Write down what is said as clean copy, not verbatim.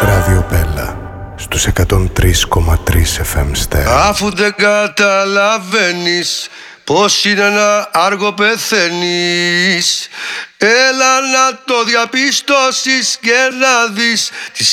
Ράδιο Μπέλα στους 103,3 FM στέρεο. Αφού δεν καταλαβαίνεις πως είναι να άργο πεθαίνεις, έλα να το διαπιστώσεις και να δεις τις